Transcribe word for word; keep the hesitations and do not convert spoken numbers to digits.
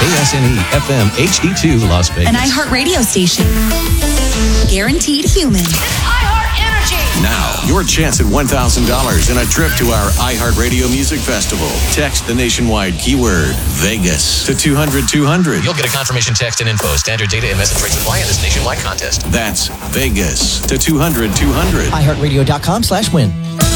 K S N E F M H D two Las Vegas. An iHeart radio station. Guaranteed human. iHeart Energy. Now, your chance at one thousand dollars and a trip to our iHeartRadio Music Festival. Text the nationwide keyword Vegas to two hundred two hundred. You'll get a confirmation text and info. Standard data and message rates apply in this nationwide contest. That's Vegas to two hundred two hundred. iHeartRadio.com slash win.